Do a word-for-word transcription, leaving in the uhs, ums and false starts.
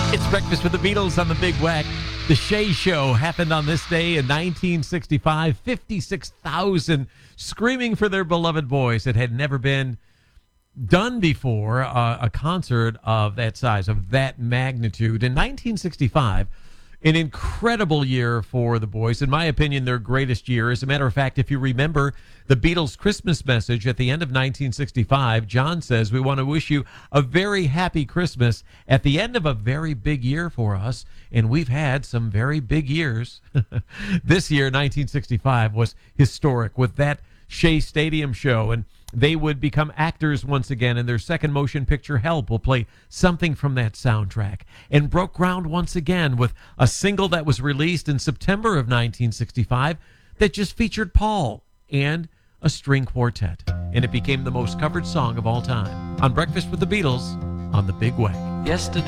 It's Breakfast with the Beatles on the Big Wack. The Shay Show happened on this day in nineteen sixty-five. fifty-six thousand screaming for their beloved boys. It had never been done before, uh, a concert of that size, of that magnitude. In nineteen sixty-five, an incredible year for the boys. In my opinion, their greatest year. As a matter of fact, if you remember the Beatles' Christmas message at the end of nineteen sixty-five, John says, "We want to wish you a very happy Christmas at the end of a very big year for us." And we've had some very big years. This year, nineteen sixty-five, was historic with that Shea Stadium show, and they would become actors once again, and their second motion picture, Help, will play something from that soundtrack, and broke ground once again with a single that was released in September of nineteen sixty-five that just featured Paul and a string quartet, and it became the most covered song of all time on Breakfast with the Beatles on the Big Wack. Yesterday